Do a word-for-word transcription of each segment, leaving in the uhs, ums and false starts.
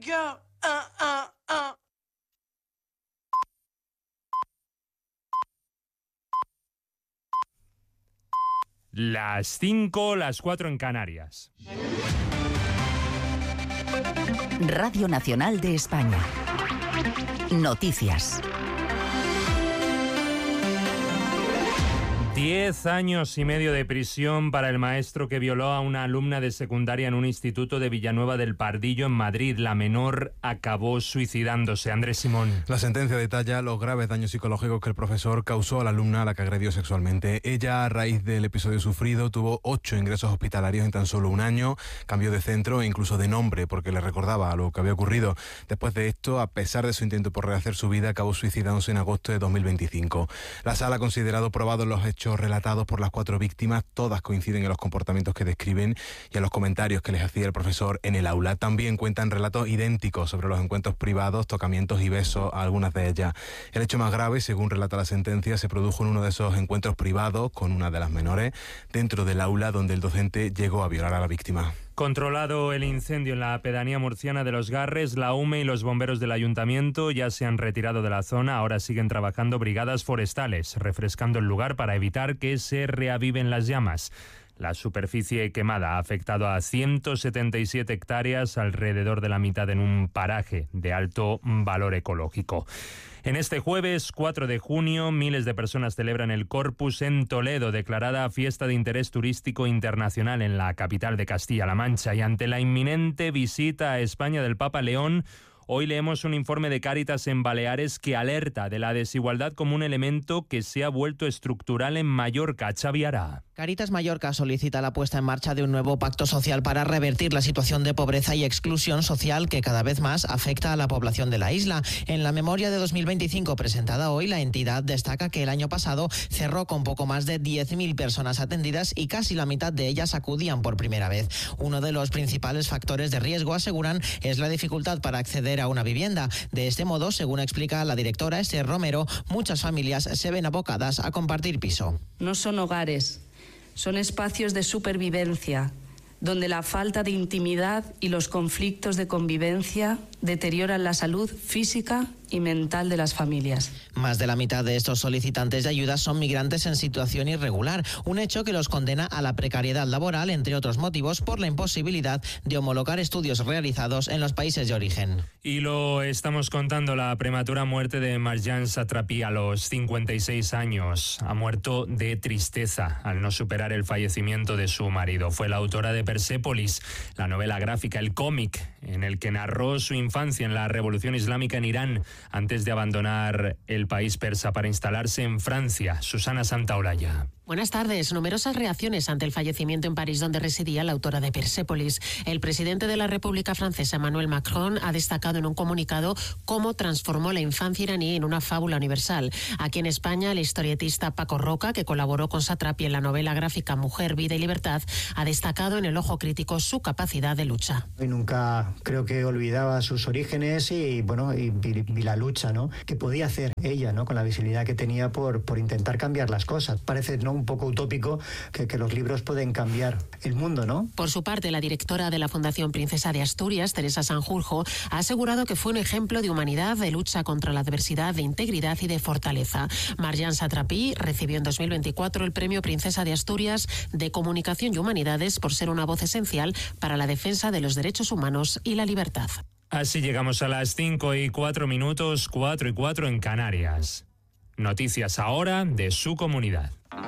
go. Uh, uh, uh. Las cinco, las cuatro en Canarias. Radio Nacional de España. Noticias. Diez años y medio de prisión para el maestro que violó a una alumna de secundaria en un instituto de Villanueva del Pardillo, en Madrid. La menor acabó suicidándose. Andrés Simón. La sentencia detalla los graves daños psicológicos que el profesor causó a la alumna a la que agredió sexualmente. Ella, a raíz del episodio sufrido, tuvo ocho ingresos hospitalarios en tan solo un año, cambió de centro e incluso de nombre porque le recordaba a lo que había ocurrido. Después de esto, a pesar de su intento por rehacer su vida, acabó suicidándose en agosto de dos mil veinticinco. La sala ha considerado probados los hechos relatados por las cuatro víctimas. Todas coinciden en los comportamientos que describen y en los comentarios que les hacía el profesor en el aula. También cuentan relatos idénticos sobre los encuentros privados, tocamientos y besos a algunas de ellas. El hecho más grave, según relata la sentencia, se produjo en uno de esos encuentros privados con una de las menores dentro del aula donde el docente llegó a violar a la víctima. Controlado el incendio en la pedanía murciana de Los Garres, la U M E y los bomberos del ayuntamiento ya se han retirado de la zona. Ahora siguen trabajando brigadas forestales, refrescando el lugar para evitar que se reaviven las llamas. La superficie quemada ha afectado a ciento setenta y siete hectáreas, alrededor de la mitad en un paraje de alto valor ecológico. En este jueves cuatro de junio, miles de personas celebran el Corpus en Toledo, declarada fiesta de interés turístico internacional en la capital de Castilla-La Mancha. Y ante la inminente visita a España del Papa León, hoy leemos un informe de Cáritas en Baleares que alerta de la desigualdad como un elemento que se ha vuelto estructural en Mallorca. Xavi Ará. Cáritas Mallorca solicita la puesta en marcha de un nuevo pacto social para revertir la situación de pobreza y exclusión social que cada vez más afecta a la población de la isla. En la memoria de dos mil veinticinco presentada hoy, la entidad destaca que el año pasado cerró con poco más de diez mil personas atendidas y casi la mitad de ellas acudían por primera vez. Uno de los principales factores de riesgo, aseguran, es la dificultad para acceder a una vivienda. De este modo, según explica la directora Esther Romero, muchas familias se ven abocadas a compartir piso. No son hogares. Son espacios de supervivencia, donde la falta de intimidad y los conflictos de convivencia deterioran la salud física y mental de las familias. Más de la mitad de estos solicitantes de ayuda son migrantes en situación irregular, un hecho que los condena a la precariedad laboral, entre otros motivos, por la imposibilidad de homologar estudios realizados en los países de origen. Y lo estamos contando, la prematura muerte de Marjane Satrapi a los cincuenta y seis años. Ha muerto de tristeza al no superar el fallecimiento de su marido. Fue la autora de Persépolis, la novela gráfica, el cómic, en el que narró su infancia en la Revolución Islámica en Irán, antes de abandonar el país persa para instalarse en Francia. Susana Santaolalla. Buenas tardes. Numerosas reacciones ante el fallecimiento en París, donde residía la autora de Persépolis. El presidente de la República Francesa, Emmanuel Macron, ha destacado en un comunicado cómo transformó la infancia iraní en una fábula universal. Aquí en España, el historietista Paco Roca, que colaboró con Satrapi en la novela gráfica Mujer, Vida y Libertad, ha destacado en el ojo crítico su capacidad de lucha. Y nunca creo que olvidaba sus orígenes y bueno y, y, y la lucha, ¿no?, que podía hacer ella, ¿no?, con la visibilidad que tenía por, por intentar cambiar las cosas. Parece, ¿no?, un poco utópico que, que los libros pueden cambiar el mundo, ¿no? Por su parte, la directora de la Fundación Princesa de Asturias, Teresa Sanjurjo, ha asegurado que fue un ejemplo de humanidad, de lucha contra la adversidad, de integridad y de fortaleza. Marjane Satrapi recibió en dos mil veinticuatro el Premio Princesa de Asturias de Comunicación y Humanidades por ser una voz esencial para la defensa de los derechos humanos y la libertad. Así llegamos a las cinco y cuatro minutos, cuatro y cuatro en Canarias. Noticias ahora de su comunidad.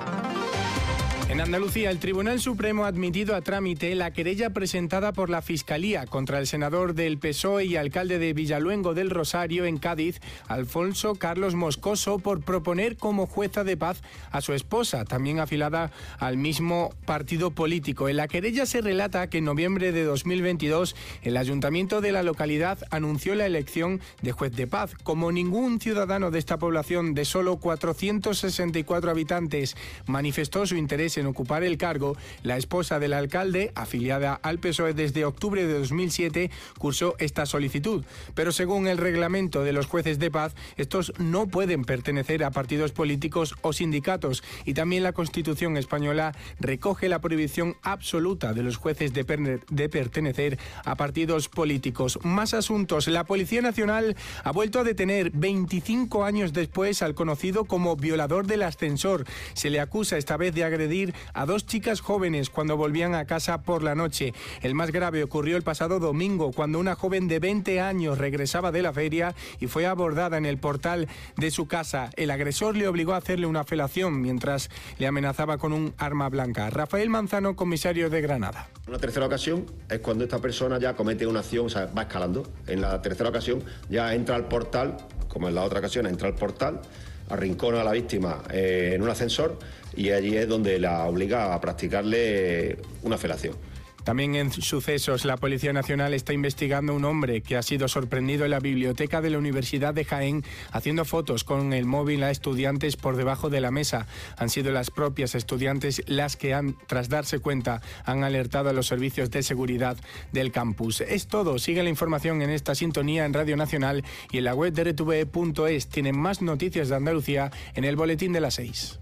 En Andalucía, el Tribunal Supremo ha admitido a trámite la querella presentada por la Fiscalía contra el senador del P S O E y alcalde de Villaluengo del Rosario, en Cádiz, Alfonso Carlos Moscoso, por proponer como jueza de paz a su esposa, también afiliada al mismo partido político. En la querella se relata que en noviembre de dos mil veintidós el ayuntamiento de la localidad anunció la elección de juez de paz. Como ningún ciudadano de esta población de solo cuatrocientos sesenta y cuatro habitantes manifestó su interés en en ocupar el cargo, la esposa del alcalde, afiliada al P S O E desde octubre de dos mil siete, cursó esta solicitud. Pero según el reglamento de los jueces de paz, estos no pueden pertenecer a partidos políticos o sindicatos, y también la Constitución española recoge la prohibición absoluta de los jueces de, per- de pertenecer a partidos políticos. Más asuntos. La Policía Nacional ha vuelto a detener veinticinco años después al conocido como violador del ascensor. Se le acusa esta vez de agredir a dos chicas jóvenes cuando volvían a casa por la noche. El más grave ocurrió el pasado domingo, cuando una joven de veinte años regresaba de la feria y fue abordada en el portal de su casa. El agresor le obligó a hacerle una felación mientras le amenazaba con un arma blanca. Rafael Manzano, comisario de Granada. Una tercera ocasión es cuando esta persona ya comete una acción, o sea, va escalando. En la tercera ocasión ya entra al portal, como en la otra ocasión, entra al portal, arrincona a la víctima eh, en un ascensor y allí es donde la obliga a practicarle una felación. También en sucesos, la Policía Nacional está investigando a un hombre que ha sido sorprendido en la biblioteca de la Universidad de Jaén haciendo fotos con el móvil a estudiantes por debajo de la mesa. Han sido las propias estudiantes las que, han, tras darse cuenta, han alertado a los servicios de seguridad del campus. Es todo. Sigue la información en esta sintonía en Radio Nacional y en la web de R T V E punto es. Tienen más noticias de Andalucía en el boletín de las seis.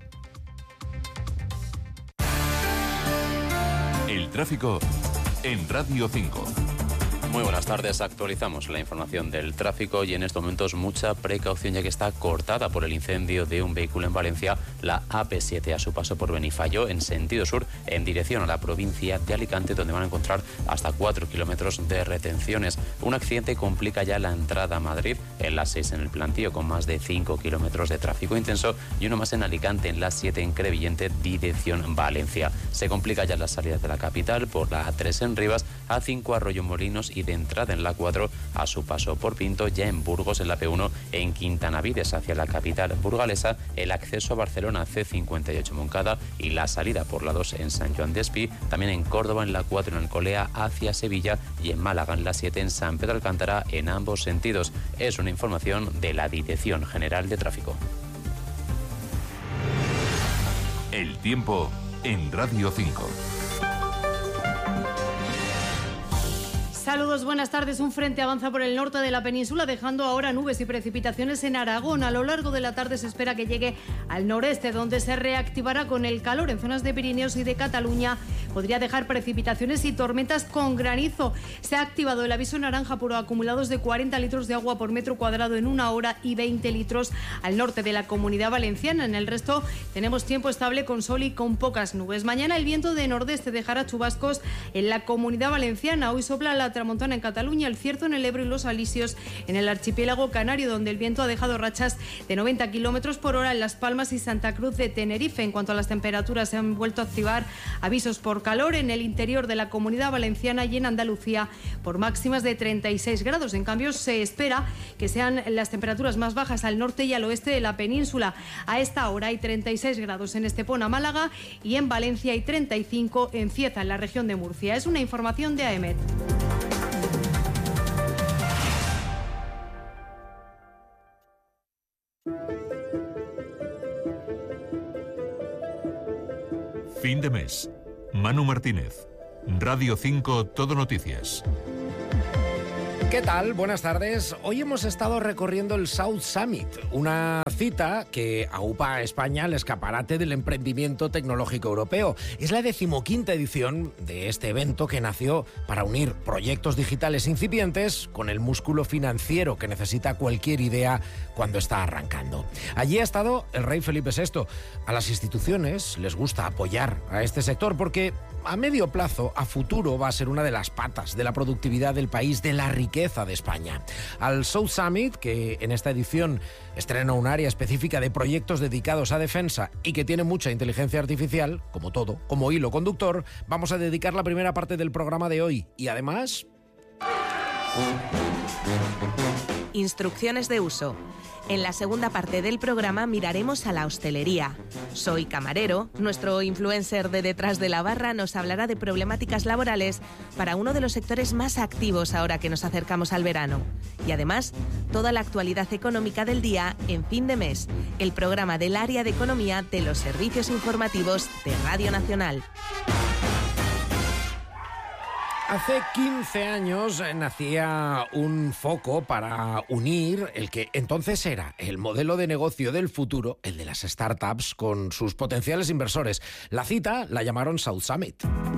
El tráfico en Radio cinco. Muy buenas tardes, actualizamos la información del tráfico y en estos momentos mucha precaución ya que está cortada por el incendio de un vehículo en Valencia, la A P siete a su paso por Benifayó en sentido sur en dirección a la provincia de Alicante, donde van a encontrar hasta cuatro kilómetros de retenciones. Un accidente complica ya la entrada a Madrid en la seis en el Plantío con más de cinco kilómetros de tráfico intenso y uno más en Alicante en la siete en Crevillente dirección Valencia. Se complica ya la salida de la capital por la A tres en Rivas, A cinco Arroyo Molinos y de entrada en la cuatro a su paso por Pinto, ya en Burgos en la P uno en Quintanavides hacia la capital burgalesa, el acceso a Barcelona C cincuenta y ocho Moncada y la salida por la dos en San Joan de Espí, también en Córdoba en la cuatro en Alcolea hacia Sevilla y en Málaga en la siete en San Pedro Alcántara en ambos sentidos. Es una información de la Dirección General de Tráfico. El tiempo en Radio cinco. Saludos, buenas tardes. Un frente avanza por el norte de la península, dejando ahora nubes y precipitaciones en Aragón. A lo largo de la tarde se espera que llegue al noreste, donde se reactivará con el calor en zonas de Pirineos y de Cataluña. Podría dejar precipitaciones y tormentas con granizo. Se ha activado el aviso naranja por acumulados de cuarenta litros de agua por metro cuadrado en una hora y veinte litros al norte de la Comunidad Valenciana. En el resto tenemos tiempo estable con sol y con pocas nubes. Mañana el viento de nordeste dejará chubascos en la Comunidad Valenciana. Hoy sopla la tramontana en Cataluña, el cierzo en el Ebro y los alisios en el archipiélago canario, donde el viento ha dejado rachas de noventa kilómetros por hora en Las Palmas y Santa Cruz de Tenerife. En cuanto a las temperaturas, se han vuelto a activar avisos por calor en el interior de la Comunidad Valenciana y en Andalucía por máximas de treinta y seis grados. En cambio, se espera que sean las temperaturas más bajas al norte y al oeste de la península. A esta hora hay treinta y seis grados en Estepona, Málaga, y en Valencia hay treinta y cinco en Cieza, en la región de Murcia. Es una información de A E M E T. Fin de mes. Manu Martínez. Radio cinco Todo Noticias. ¿Qué tal? Buenas tardes. Hoy hemos estado recorriendo el South Summit, una cita que aupa a España al escaparate del emprendimiento tecnológico europeo. Es la decimoquinta edición de este evento que nació para unir proyectos digitales incipientes con el músculo financiero que necesita cualquier idea cuando está arrancando. Allí ha estado el rey Felipe sexto. A las instituciones les gusta apoyar a este sector porque a medio plazo, a futuro, va a ser una de las patas de la productividad del país, de la riqueza de España. Al South Summit, que en esta edición estrena un área específica de proyectos dedicados a defensa y que tiene mucha inteligencia artificial, como todo, como hilo conductor, vamos a dedicar la primera parte del programa de hoy. Y además... Instrucciones de uso. En la segunda parte del programa miraremos a la hostelería. Soy Camarero, nuestro influencer de detrás de la barra nos hablará de problemáticas laborales para uno de los sectores más activos ahora que nos acercamos al verano. Y además, toda la actualidad económica del día en Fin de Mes, el programa del área de economía de los servicios informativos de Radio Nacional. Hace quince años nacía un foco para unir el que entonces era el modelo de negocio del futuro, el de las startups, con sus potenciales inversores. La cita la llamaron South Summit.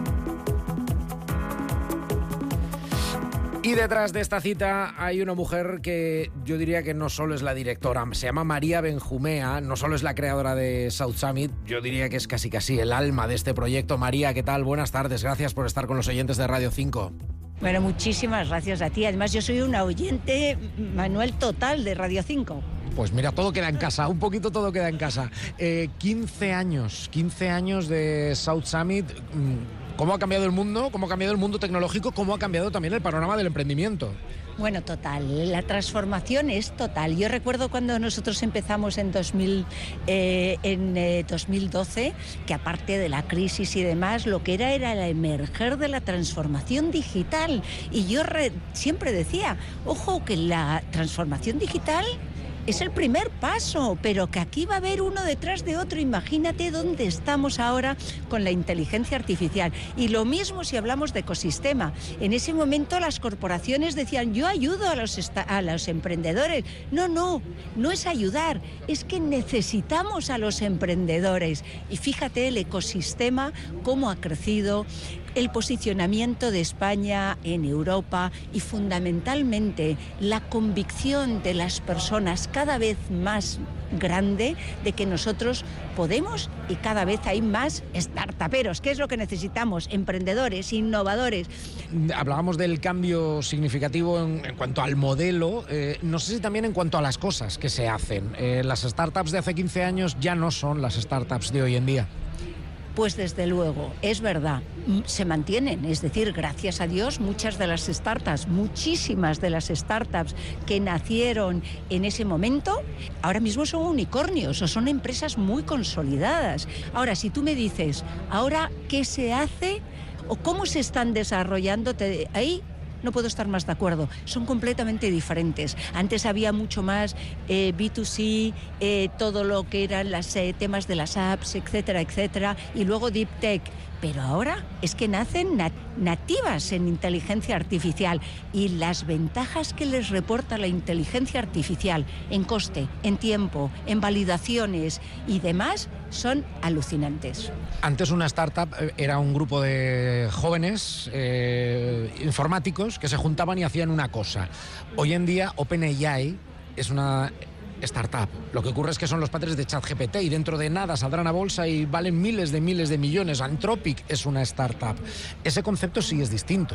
Y detrás de esta cita hay una mujer que yo diría que no solo es la directora, se llama María Benjumea, no solo es la creadora de South Summit, yo diría que es casi casi el alma de este proyecto. María, ¿qué tal? Buenas tardes, gracias por estar con los oyentes de Radio cinco. Bueno, muchísimas gracias a ti. Además, yo soy una oyente, Manuel, total de Radio cinco. Pues mira, todo queda en casa, un poquito todo queda en casa. Eh, quince años, quince años de South Summit. ¿Cómo ha cambiado el mundo? ¿Cómo ha cambiado el mundo tecnológico? ¿Cómo ha cambiado también el panorama del emprendimiento? Bueno, total, la transformación es total. Yo recuerdo cuando nosotros empezamos en, dos mil, eh, en eh, dos mil doce, que aparte de la crisis y demás, lo que era era el emerger de la transformación digital. Y yo re, siempre decía, ojo, que la transformación digital es el primer paso, pero que aquí va a haber uno detrás de otro. Imagínate dónde estamos ahora con la inteligencia artificial. Y lo mismo si hablamos de ecosistema. En ese momento las corporaciones decían, yo ayudo a los, a los emprendedores. No, no, no es ayudar, es que necesitamos a los emprendedores. Y fíjate el ecosistema, cómo ha crecido, el posicionamiento de España en Europa y fundamentalmente la convicción de las personas cada vez más grande de que nosotros podemos y cada vez hay más startuperos. ¿Qué es lo que necesitamos? Emprendedores, innovadores. Hablábamos del cambio significativo en, en cuanto al modelo, eh, no sé si también en cuanto a las cosas que se hacen. Eh, las startups de hace quince años ya no son las startups de hoy en día. Pues desde luego, es verdad, se mantienen, es decir, gracias a Dios, muchas de las startups, muchísimas de las startups que nacieron en ese momento, ahora mismo son unicornios o son empresas muy consolidadas. Ahora, si tú me dices, ¿ahora qué se hace o cómo se están desarrollando? Te, ahí no puedo estar más de acuerdo, son completamente diferentes. Antes había mucho más eh, B dos C, eh, todo lo que eran los eh, temas de las apps, etcétera, etcétera, y luego Deep Tech. Pero ahora es que nacen nat- nativas en inteligencia artificial y las ventajas que les reporta la inteligencia artificial en coste, en tiempo, en validaciones y demás son alucinantes. Antes una startup era un grupo de jóvenes eh, informáticos que se juntaban y hacían una cosa. Hoy en día OpenAI es una startup. Lo que ocurre es que son los padres de ChatGPT y dentro de nada saldrán a bolsa y valen miles de miles de millones. Anthropic es una startup. Ese concepto sí es distinto.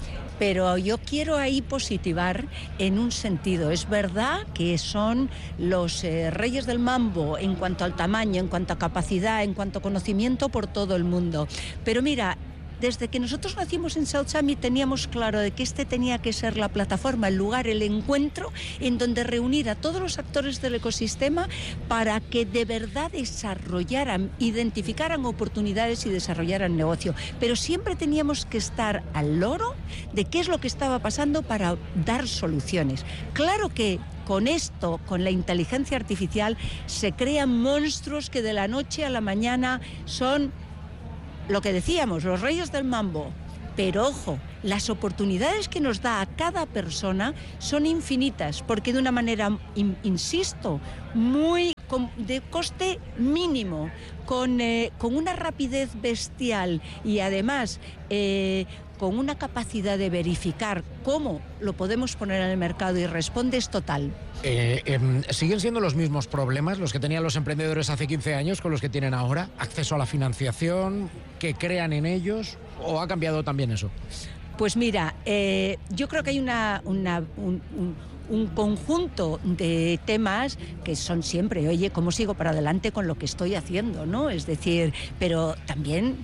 Pero yo quiero ahí positivar en un sentido. Es verdad que son los eh, reyes del mambo en cuanto al tamaño, en cuanto a capacidad, en cuanto a conocimiento por todo el mundo. Pero mira, desde que nosotros nacimos en South Summit teníamos claro de que este tenía que ser la plataforma, el lugar, el encuentro en donde reunir a todos los actores del ecosistema para que de verdad desarrollaran, identificaran oportunidades y desarrollaran negocio. Pero siempre teníamos que estar al loro de qué es lo que estaba pasando para dar soluciones. Claro que con esto, con la inteligencia artificial, se crean monstruos que de la noche a la mañana son lo que decíamos, los reyes del mambo. Pero ojo, las oportunidades que nos da a cada persona son infinitas, porque de una manera, in, insisto, muy con, de coste mínimo, con, eh, con una rapidez bestial y además eh, con una capacidad de verificar cómo lo podemos poner en el mercado y responde es total. Eh, eh, ¿Siguen siendo los mismos problemas los que tenían los emprendedores hace quince años con los que tienen ahora? ¿Acceso a la financiación? ¿Que crean en ellos? ¿O ha cambiado también eso? Pues mira, eh, yo creo que hay una, una, un, un, un conjunto de temas que son siempre, oye, ¿cómo sigo para adelante con lo que estoy haciendo?, ¿no? Es decir, pero también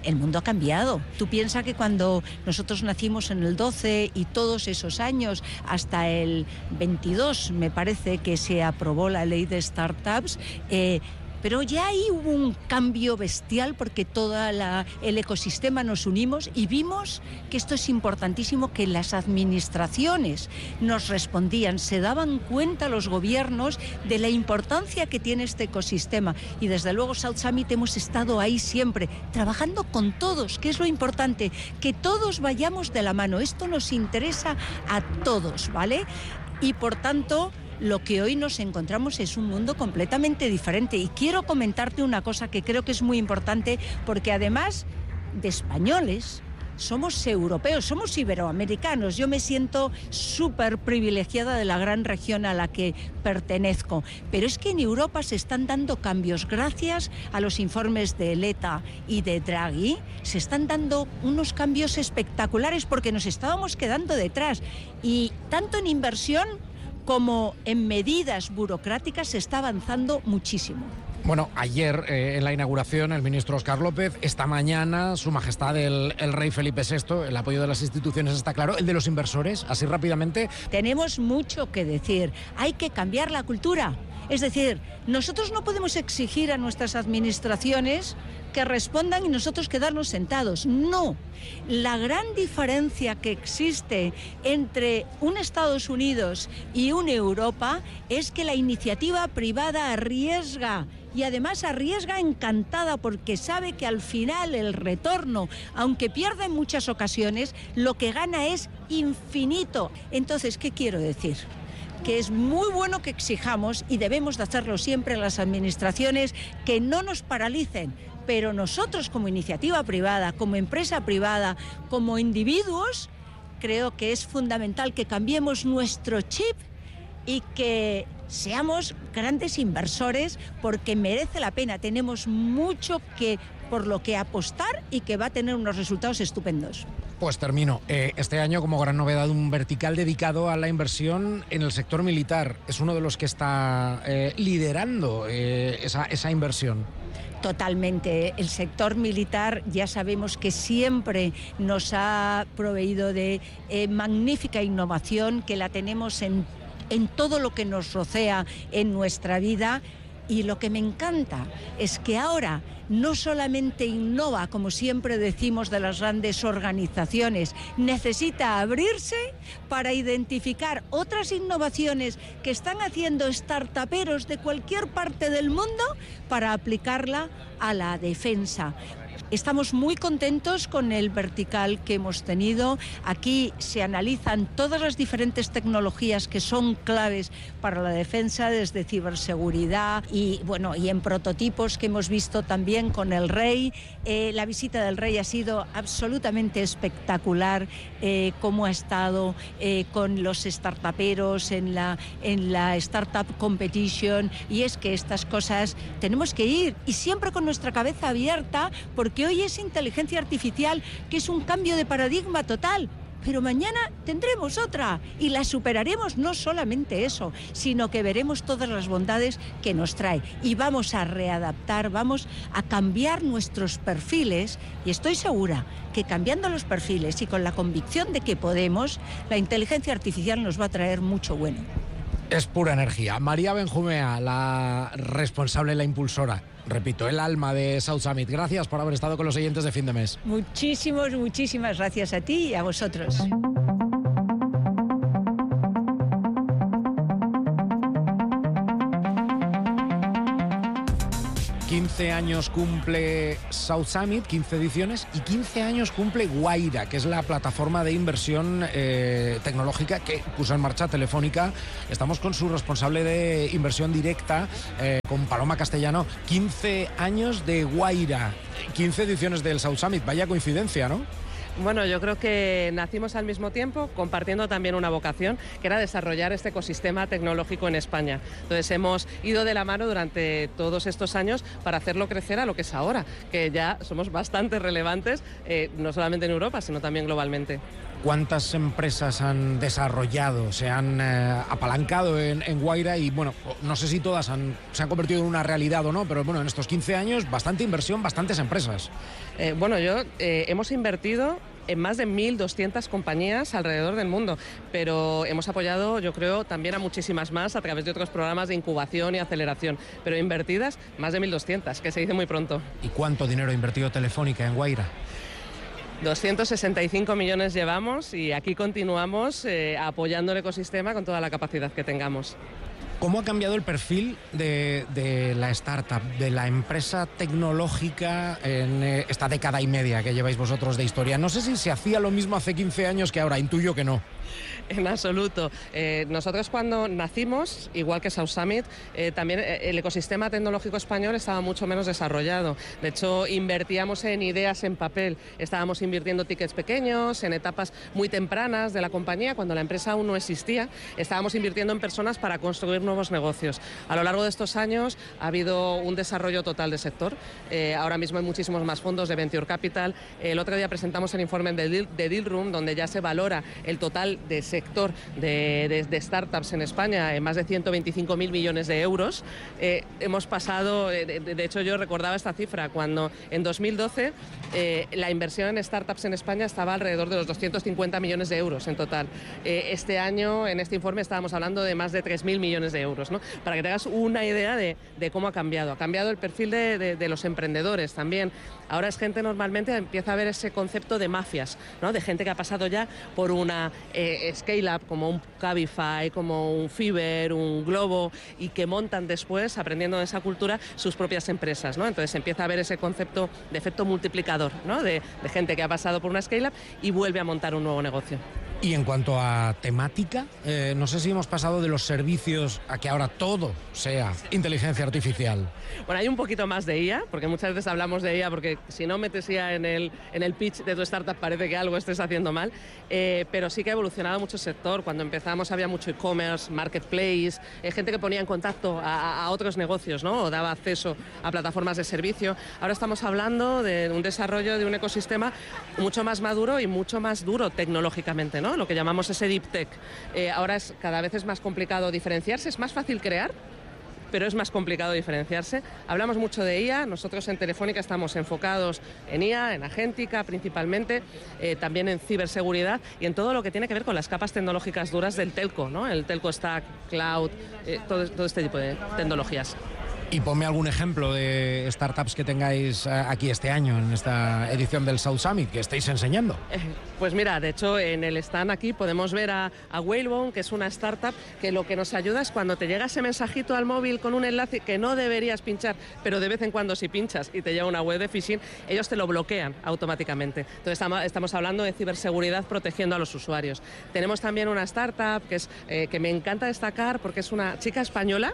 el mundo ha cambiado. Tú piensas que cuando nosotros nacimos en el doce y todos esos años, hasta el veintidós, me parece que se aprobó la ley de startups, eh, pero ya ahí hubo un cambio bestial porque todo el ecosistema nos unimos y vimos que esto es importantísimo, que las administraciones nos respondían, se daban cuenta los gobiernos de la importancia que tiene este ecosistema. Y desde luego South Summit hemos estado ahí siempre, trabajando con todos, que es lo importante, que todos vayamos de la mano. Esto nos interesa a todos, ¿vale? Y por tanto, lo que hoy nos encontramos es un mundo completamente diferente. Y quiero comentarte una cosa que creo que es muy importante, porque además de españoles, somos europeos, somos iberoamericanos. Yo me siento súper privilegiada de la gran región a la que pertenezco. Pero es que en Europa se están dando cambios. Gracias a los informes de Letta y de Draghi, se están dando unos cambios espectaculares porque nos estábamos quedando detrás. Y tanto en inversión como en medidas burocráticas se está avanzando muchísimo. Bueno, ayer eh, en la inauguración el ministro Óscar López, esta mañana Su Majestad el, el Rey Felipe sexto, el apoyo de las instituciones está claro, el de los inversores, así rápidamente. Tenemos mucho que decir, hay que cambiar la cultura. Es decir, nosotros no podemos exigir a nuestras administraciones que respondan y nosotros quedarnos sentados. No. La gran diferencia que existe entre un Estados Unidos y una Europa es que la iniciativa privada arriesga. Y además arriesga encantada porque sabe que al final el retorno, aunque pierda en muchas ocasiones, lo que gana es infinito. Entonces, ¿qué quiero decir? Que es muy bueno que exijamos, y debemos de hacerlo siempre las administraciones, que no nos paralicen. Pero nosotros como iniciativa privada, como empresa privada, como individuos, creo que es fundamental que cambiemos nuestro chip y que seamos grandes inversores, porque merece la pena. Tenemos mucho que por lo que apostar y que va a tener unos resultados estupendos. Pues termino. Eh, este año, como gran novedad, un vertical dedicado a la inversión en el sector militar. Es uno de los que está eh, liderando eh, esa, esa inversión. Totalmente. El sector militar ya sabemos que siempre nos ha proveído de eh, magnífica innovación, que la tenemos en, en todo lo que nos rodea en nuestra vida. Y lo que me encanta es que ahora no solamente innova, como siempre decimos de las grandes organizaciones, necesita abrirse para identificar otras innovaciones que están haciendo startuperos de cualquier parte del mundo para aplicarla a la defensa. Estamos muy contentos con el vertical que hemos tenido. Aquí se analizan todas las diferentes tecnologías que son claves para la defensa, desde ciberseguridad y, bueno, y en prototipos que hemos visto también con el Rey. Eh, la visita del Rey ha sido absolutamente espectacular, eh, cómo ha estado eh, con los startuperos en la, en la Startup Competition. Y es que estas cosas tenemos que ir, y siempre con nuestra cabeza abierta, porque hoy es inteligencia artificial, que es un cambio de paradigma total, pero mañana tendremos otra y la superaremos. No solamente eso, sino que veremos todas las bondades que nos trae y vamos a readaptar, vamos a cambiar nuestros perfiles, y estoy segura que cambiando los perfiles y con la convicción de que podemos, la inteligencia artificial nos va a traer mucho bueno. Es pura energía. María Benjumea, la responsable, la impulsora, repito, el alma de South Summit. Gracias por haber estado con los oyentes de fin de mes. Muchísimas, muchísimas gracias a ti y a vosotros. quince años cumple South Summit, quince ediciones, y quince años cumple Guaira, que es la plataforma de inversión eh, tecnológica que puso en marcha Telefónica. Estamos con su responsable de inversión directa, eh, con Paloma Castellano. quince años de Guaira, quince ediciones del South Summit. Vaya coincidencia, ¿no? Bueno, yo creo que nacimos al mismo tiempo, compartiendo también una vocación, que era desarrollar este ecosistema tecnológico en España. Entonces hemos ido de la mano durante todos estos años para hacerlo crecer a lo que es ahora, que ya somos bastante relevantes, eh, no solamente en Europa, sino también globalmente. cuántas empresas han desarrollado, se han eh, apalancado en, en Guaira y, bueno, no sé si todas han, se han convertido en una realidad o no, pero bueno, en estos quince años, bastante inversión, bastantes empresas. Eh, bueno, yo eh, hemos invertido en más de mil doscientas compañías alrededor del mundo, pero hemos apoyado, yo creo, también a muchísimas más a través de otros programas de incubación y aceleración, pero invertidas más de mil doscientas, que se dice muy pronto. ¿Y cuánto dinero ha invertido Telefónica en Guaira? doscientos sesenta y cinco millones llevamos y aquí continuamos eh, apoyando el ecosistema con toda la capacidad que tengamos. ¿Cómo ha cambiado el perfil de, de la startup, de la empresa tecnológica en eh, esta década y media que lleváis vosotros de historia? No sé si se hacía lo mismo hace quince años que ahora, intuyo que no. En absoluto. Eh, nosotros cuando nacimos, igual que South Summit, eh, también el ecosistema tecnológico español estaba mucho menos desarrollado. De hecho, invertíamos en ideas en papel. Estábamos invirtiendo tickets pequeños, en etapas muy tempranas de la compañía, cuando la empresa aún no existía. Estábamos invirtiendo en personas para construir nuevos negocios. A lo largo de estos años ha habido un desarrollo total del sector. Eh, ahora mismo hay muchísimos más fondos de Venture Capital. El otro día presentamos el informe de Deal, de Deal Room, donde ya se valora el total de sector de, de, de startups en España en más de ciento veinticinco mil millones de euros. Eh, hemos pasado, de, de hecho yo recordaba esta cifra, cuando en dos mil doce eh, la inversión en startups en España estaba alrededor de los doscientos cincuenta millones de euros en total. Eh, este año, en este informe, estábamos hablando de más de tres mil millones de euros, ¿no? Para que te hagas una idea de, de cómo ha cambiado. Ha cambiado el perfil de, de, de los emprendedores también. Ahora es gente, normalmente empieza a ver ese concepto de mafias, ¿no? De gente que ha pasado ya por una eh, scale-up como un Cabify, como un Fiverr, un Globo, y que montan después, aprendiendo de esa cultura, sus propias empresas, ¿no? Entonces empieza a ver ese concepto de efecto multiplicador, ¿no? De, de gente que ha pasado por una scale-up y vuelve a montar un nuevo negocio. Y en cuanto a temática, eh, no sé si hemos pasado de los servicios a que ahora todo sea inteligencia artificial. Bueno, hay un poquito más de I A, porque muchas veces hablamos de I A, porque si no metes I A en el, en el pitch de tu startup parece que algo estés haciendo mal, eh, pero sí que ha evolucionado mucho el sector. Cuando empezamos había mucho e-commerce, marketplace, eh, gente que ponía en contacto a, a otros negocios, ¿no? O daba acceso a plataformas de servicio. Ahora estamos hablando de un desarrollo de un ecosistema mucho más maduro y mucho más duro tecnológicamente, ¿no? Lo que llamamos ese deep tech. Eh, ahora es, cada vez es más complicado diferenciarse, es más fácil crear, pero es más complicado diferenciarse. Hablamos mucho de I A, nosotros en Telefónica estamos enfocados en I A, en agéntica principalmente, eh, también en ciberseguridad y en todo lo que tiene que ver con las capas tecnológicas duras del telco, ¿no? El telco stack, cloud, eh, todo, todo este tipo de tecnologías. Y ponme algún ejemplo de startups que tengáis aquí este año, en esta edición del South Summit, que estéis enseñando. Eh, pues mira, de hecho, en el stand aquí podemos ver a, a Whalebone, que es una startup que lo que nos ayuda es cuando te llega ese mensajito al móvil con un enlace que no deberías pinchar, pero de vez en cuando si pinchas y te llega una web de phishing, ellos te lo bloquean automáticamente. Entonces estamos, estamos hablando de ciberseguridad protegiendo a los usuarios. Tenemos también una startup que, es, eh, que me encanta destacar porque es una chica española,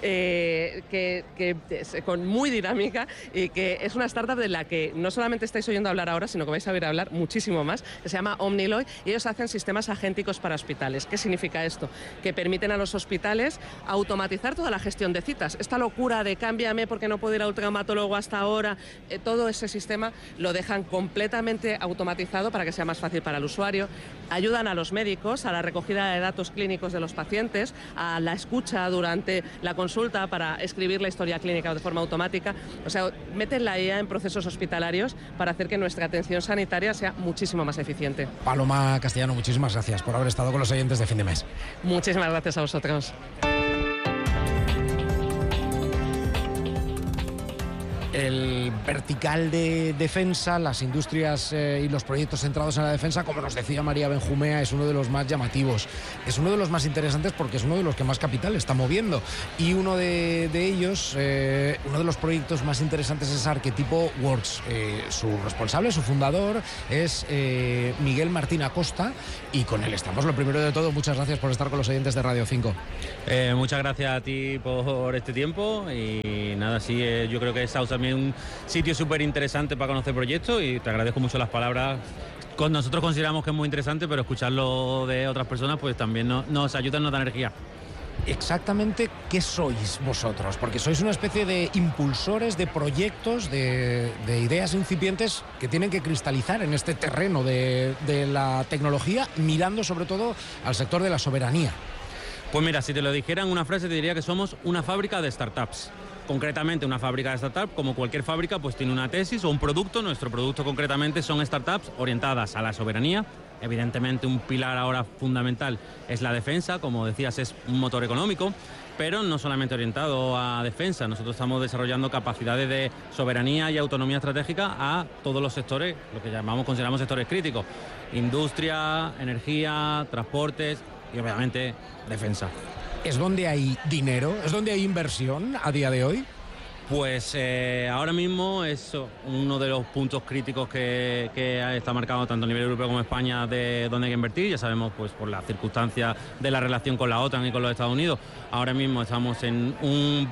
Eh, que, que es con muy dinámica y que es una startup de la que no solamente estáis oyendo hablar ahora, sino que vais a oír hablar muchísimo más, que se llama Omniloy, y ellos hacen sistemas agénticos para hospitales. ¿Qué significa esto? Que permiten a los hospitales automatizar toda la gestión de citas. Esta locura de cámbiame porque no puedo ir al traumatólogo hasta ahora, eh, todo ese sistema lo dejan completamente automatizado para que sea más fácil para el usuario. Ayudan a los médicos a la recogida de datos clínicos de los pacientes, a la escucha durante la consulta para escribir la historia clínica de forma automática. O sea, meten la I A en procesos hospitalarios para hacer que nuestra atención sanitaria sea muchísimo más eficiente. Paloma Castellano, muchísimas gracias por haber estado con los oyentes de Fin de Mes. Muchísimas gracias a vosotros. El vertical de defensa, las industrias eh, y los proyectos centrados en la defensa, como nos decía María Benjumea, es uno de los más llamativos, es uno de los más interesantes porque es uno de los que más capital está moviendo, y uno de, de ellos, eh, uno de los proyectos más interesantes es Arquetipo Works. Eh, su responsable, su fundador es eh, Miguel Martín Acosta, y con él estamos. Lo primero de todo, muchas gracias por estar con los oyentes de Radio cinco. Eh, muchas gracias a ti por este tiempo, y nada, sí, eh, yo creo que South también un sitio súper interesante para conocer proyectos, y te agradezco mucho las palabras. Con nosotros consideramos que es muy interesante, pero escucharlo de otras personas pues también nos, nos ayuda, nos da energía. exactamente qué sois vosotros, porque sois una especie de impulsores de proyectos, de, de ideas incipientes que tienen que cristalizar en este terreno de, de la tecnología, mirando sobre todo al sector de la soberanía. Pues mira, si te lo dijera en una frase te diría que somos una fábrica de startups. Concretamente una fábrica de startups, como cualquier fábrica, pues tiene una tesis o un producto. Nuestro producto concretamente son startups orientadas a la soberanía. Evidentemente un pilar ahora fundamental es la defensa, como decías es un motor económico, pero no solamente orientado a defensa. Nosotros estamos desarrollando capacidades de soberanía y autonomía estratégica a todos los sectores, lo que llamamos, consideramos sectores críticos: industria, energía, transportes y obviamente defensa. ¿Es donde hay dinero? ¿Es donde hay inversión a día de hoy? Pues eh, ahora mismo es uno de los puntos críticos que, que está marcado tanto a nivel europeo como España de dónde hay que invertir. Ya sabemos, pues por las circunstancias de la relación con la OTAN y con los Estados Unidos, ahora mismo estamos en un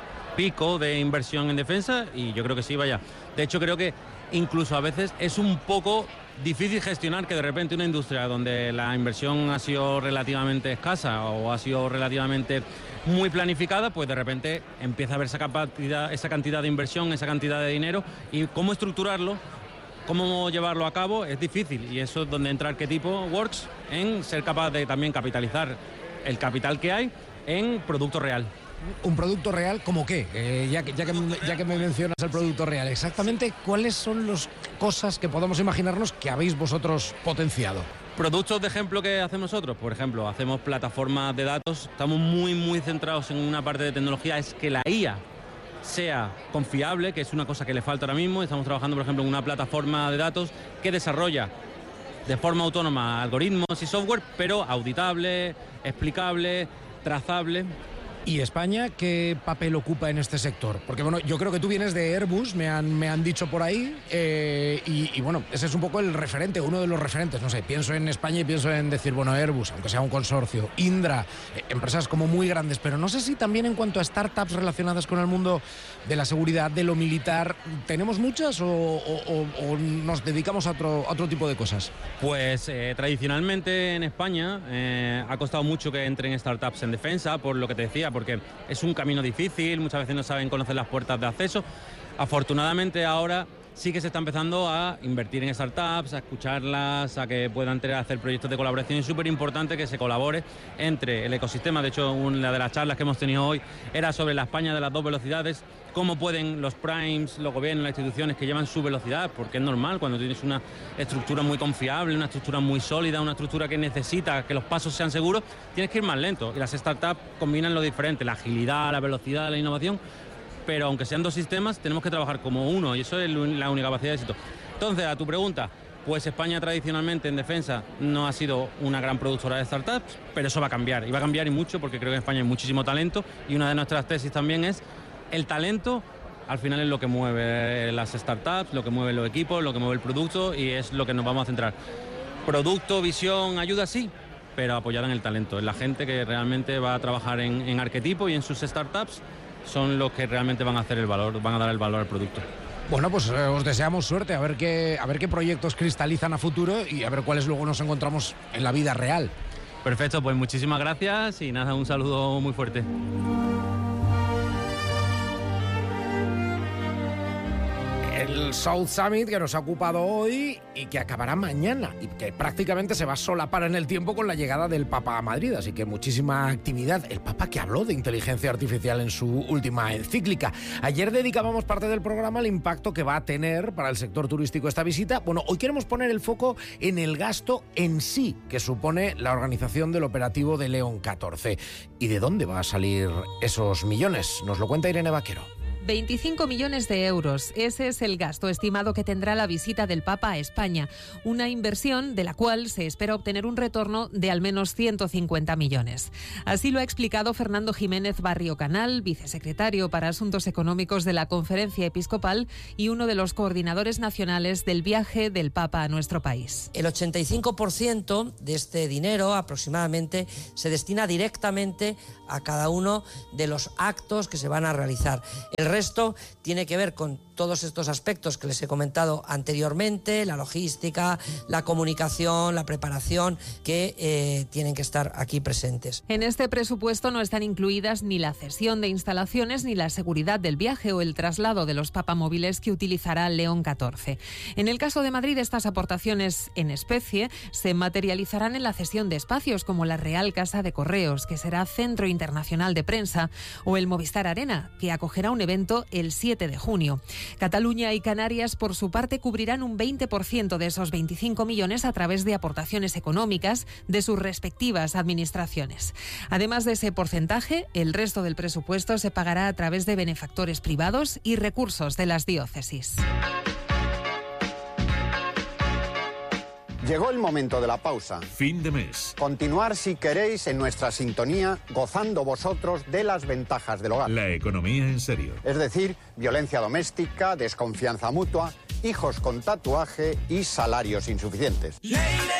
pico de inversión en defensa y yo creo que sí, vaya. De hecho, creo que incluso a veces es un poco difícil gestionar que de repente una industria donde la inversión ha sido relativamente escasa o ha sido relativamente muy planificada, pues de repente empieza a haber esa capacidad, esa cantidad de inversión, esa cantidad de dinero, y cómo estructurarlo, cómo llevarlo a cabo es difícil, y eso es donde entra Arquetipo Works, en ser capaz de también capitalizar el capital que hay en producto real. ¿Un producto real como qué? Eh, ya, que, ya, que, ya que me mencionas el producto real, exactamente cuáles son las cosas que podemos imaginarnos que habéis vosotros potenciado. Productos de ejemplo que hacemos nosotros, por ejemplo, hacemos plataformas de datos, estamos muy muy centrados en una parte de tecnología, es que la I A sea confiable, que es una cosa que le falta ahora mismo. Estamos trabajando, por ejemplo, en una plataforma de datos que desarrolla de forma autónoma algoritmos y software, pero auditable, explicable, trazable. ¿Y España qué papel ocupa en este sector? Porque bueno, yo creo que tú vienes de Airbus, me han, me han dicho por ahí, eh, y, y bueno, ese es un poco el referente, uno de los referentes, no sé, pienso en España y pienso en decir, bueno, Airbus, aunque sea un consorcio, Indra, eh, empresas como muy grandes, pero no sé si también en cuanto a startups relacionadas con el mundo de la seguridad, de lo militar, ¿tenemos muchas o, o, o nos dedicamos a otro, a otro tipo de cosas? Pues eh, tradicionalmente en España eh, ha costado mucho que entren startups en defensa, por lo que te decía, porque es un camino difícil, muchas veces no saben conocer las puertas de acceso. Afortunadamente ahora sí que se está empezando a invertir en startups, a escucharlas, a que puedan tener, hacer proyectos de colaboración. Es súper importante que se colabore entre el ecosistema. De hecho, una de las charlas que hemos tenido hoy era sobre la España de las dos velocidades, cómo pueden los primes, los gobiernos, las instituciones que llevan su velocidad, porque es normal cuando tienes una estructura muy confiable, una estructura muy sólida, una estructura que necesita que los pasos sean seguros, tienes que ir más lento. Y las startups combinan lo diferente, la agilidad, la velocidad, la innovación, pero aunque sean dos sistemas, tenemos que trabajar como uno, y eso es la única capacidad de éxito. Entonces, a tu pregunta, pues España tradicionalmente en defensa no ha sido una gran productora de startups, pero eso va a cambiar, y va a cambiar y mucho, porque creo que en España hay muchísimo talento, y una de nuestras tesis también es el talento. Al final es lo que mueve las startups, lo que mueve los equipos, lo que mueve el producto, y es lo que nos vamos a centrar. Producto, visión, ayuda, sí, pero apoyada en el talento, en la gente que realmente va a trabajar en, en Arquetipo y en sus startups, son los que realmente van a hacer el valor, van a dar el valor al producto. Bueno, pues eh, os deseamos suerte, a ver qué, a ver qué proyectos cristalizan a futuro y a ver cuáles luego nos encontramos en la vida real. Perfecto, pues muchísimas gracias y nada, un saludo muy fuerte. El South Summit que nos ha ocupado hoy y que acabará mañana y que prácticamente se va a solapar en el tiempo con la llegada del Papa a Madrid, así que muchísima actividad. El Papa que habló de inteligencia artificial en su última encíclica. Ayer dedicábamos parte del programa al impacto que va a tener para el sector turístico esta visita. Bueno, hoy queremos poner el foco en el gasto en sí que supone la organización del operativo de León catorce. ¿Y de dónde van a salir esos millones? Nos lo cuenta Irene Vaquero. veinticinco millones de euros. Ese es el gasto estimado que tendrá la visita del Papa a España. Una inversión de la cual se espera obtener un retorno de al menos ciento cincuenta millones. Así lo ha explicado Fernando Jiménez Barrio Canal, vicesecretario para Asuntos Económicos de la Conferencia Episcopal y uno de los coordinadores nacionales del viaje del Papa a nuestro país. El ochenta y cinco por ciento de este dinero aproximadamente se destina directamente a cada uno de los actos que se van a realizar. El resto tiene que ver con todos estos aspectos que les he comentado anteriormente, la logística, la comunicación, la preparación, que eh, tienen que estar aquí presentes. En este presupuesto no están incluidas ni la cesión de instalaciones ni la seguridad del viaje o el traslado de los papamóviles que utilizará León catorce. En el caso de Madrid, estas aportaciones en especie se materializarán en la cesión de espacios como la Real Casa de Correos, que será Centro Internacional de Prensa, o el Movistar Arena, que acogerá un evento el siete de junio. Cataluña y Canarias, por su parte, cubrirán un veinte por ciento de esos veinticinco millones a través de aportaciones económicas de sus respectivas administraciones. Además de ese porcentaje, el resto del presupuesto se pagará a través de benefactores privados y recursos de las diócesis. Llegó el momento de la pausa. Fin de mes. Continuar, si queréis, en nuestra sintonía, gozando vosotros de las ventajas del hogar. La economía en serio. Es decir, violencia doméstica, desconfianza mutua, hijos con tatuaje y salarios insuficientes. Lady